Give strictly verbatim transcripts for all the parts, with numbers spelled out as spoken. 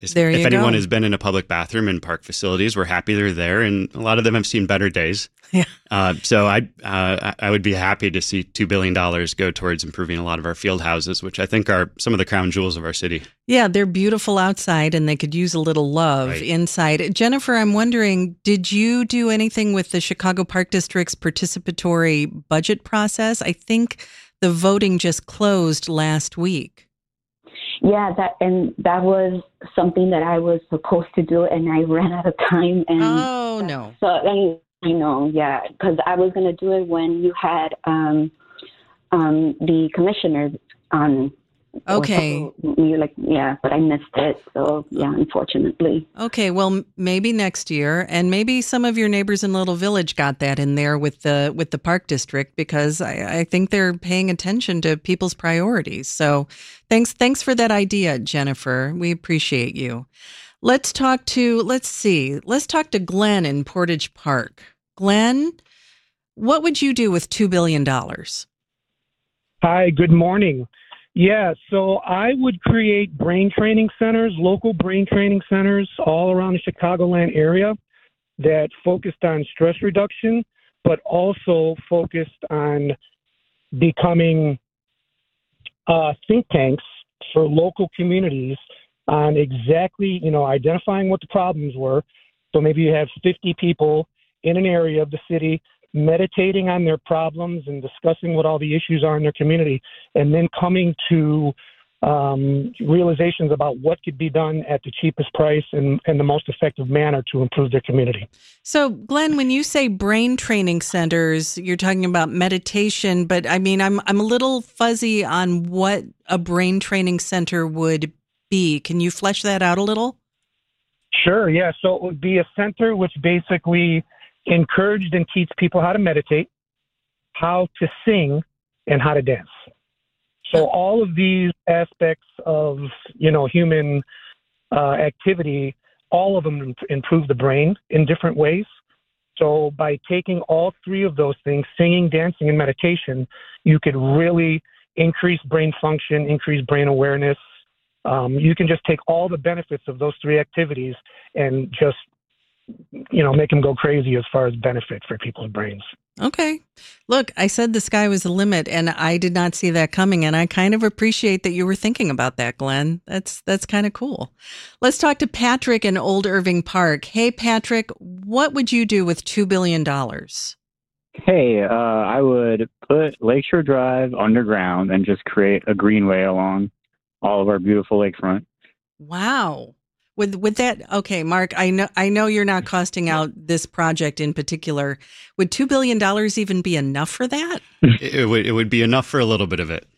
If There you anyone go. has been in a public bathroom in park facilities, we're happy they're there, and a lot of them have seen better days. Yeah. Uh, so I uh, I would be happy to see two billion dollars go towards improving a lot of our field houses, which I think are some of the crown jewels of our city. Yeah, they're beautiful outside and they could use a little love Right. inside. Jennifer, I'm wondering, did you do anything with the Chicago Park District's participatory budget process? I think the voting just closed last week. Yeah, that and that was something that I was supposed to do, and I ran out of time. And Oh, no. so and I know, yeah, because I was going to do it when you had um, um, the commissioners on. Okay. You like, yeah, but I missed it. So yeah, unfortunately. Okay, well, m- maybe next year, and maybe some of your neighbors in Little Village got that in there with the with the park district, because I, I think they're paying attention to people's priorities. So, thanks thanks for that idea, Jennifer. We appreciate you. Let's talk to let's see, let's talk to Glenn in Portage Park. Glenn, what would you do with two billion dollars? Hi, good morning. Yeah, so I would create brain training centers, local brain training centers all around the Chicagoland area that focused on stress reduction, but also focused on becoming uh, think tanks for local communities on exactly, you know, identifying what the problems were. So maybe you have fifty people in an area of the city meditating on their problems and discussing what all the issues are in their community, and then coming to um, realizations about what could be done at the cheapest price and, and the most effective manner to improve their community. So, Glenn, when you say brain training centers, you're talking about meditation, but I mean, I'm I'm a little fuzzy on what a brain training center would be. Can you flesh that out a little? Sure, yeah. So it would be a center which basically encouraged and teach people how to meditate, how to sing, and how to dance. So all of these aspects of, you know, human uh, activity, all of them improve the brain in different ways. So by taking all three of those things, singing, dancing, and meditation, you could really increase brain function, increase brain awareness. Um, you can just take all the benefits of those three activities and just, you know, make them go crazy as far as benefit for people's brains. Okay. Look, I said the sky was the limit, and I did not see that coming, and I kind of appreciate that you were thinking about that, Glenn. That's that's kind of cool. Let's talk to Patrick in Old Irving Park. Hey, Patrick, what would you do with two billion dollars? Hey, uh, I would put Lakeshore Drive underground and just create a greenway along all of our beautiful lakefront. Wow. With with that, okay, Mark, I know I know you're not costing out this project in particular. Would two billion dollars even be enough for that? It, it would it would be enough for a little bit of it.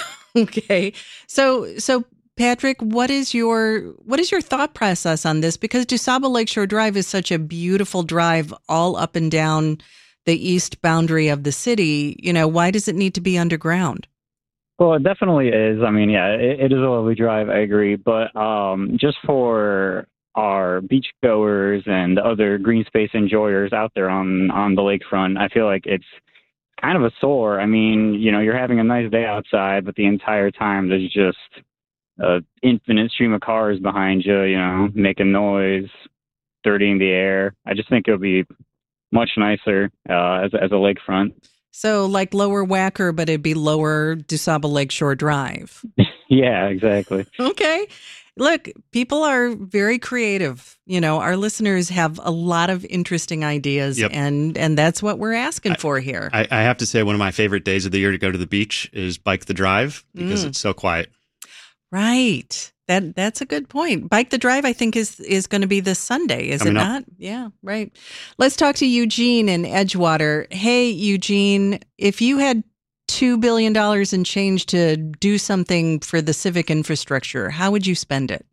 Okay. So so Patrick, what is your what is your thought process on this? Because DuSable Lakeshore Drive is such a beautiful drive all up and down the east boundary of the city. You know, why does it need to be underground? Well, it definitely is. I mean, yeah, it, it is a lovely drive. I agree. But um, just for our beachgoers and other green space enjoyers out there on, on the lakefront, I feel like it's kind of a sore. I mean, you know, you're having a nice day outside, but the entire time there's just an infinite stream of cars behind you, you know, making noise, dirtying the air. I just think it'll be much nicer uh, as, as a lakefront. So like Lower Wacker, but it'd be Lower DuSable Lakeshore Drive. Yeah, exactly. Okay. Look, people are very creative. You know, our listeners have a lot of interesting ideas, Yep. and and that's what we're asking I, for here. I, I have to say, one of my favorite days of the year to go to the beach is Bike the Drive because Mm. it's so quiet. Right. That that's a good point. Bike the Drive, I think, is is going to be this Sunday, is Coming it up. not? Yeah, right. Let's talk to Eugene in Edgewater. Hey, Eugene, if you had two billion dollars in change to do something for the civic infrastructure, how would you spend it?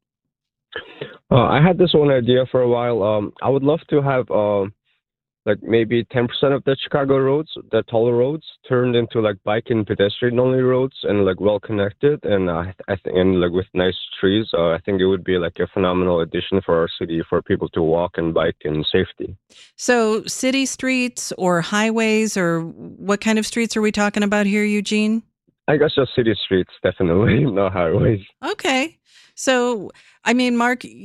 Uh, I had this one idea for a while. Um, I would love to have uh, like maybe ten percent of the Chicago roads, the taller roads, turned into like bike and pedestrian only roads and like well connected, and uh, I think and like with nice trees. Uh, I think it would be like a phenomenal addition for our city for people to walk and bike in safety. So city streets or highways, or what kind of streets are we talking about here, Eugene? I guess just city streets, definitely, no highways. Okay. So, I mean, Mark,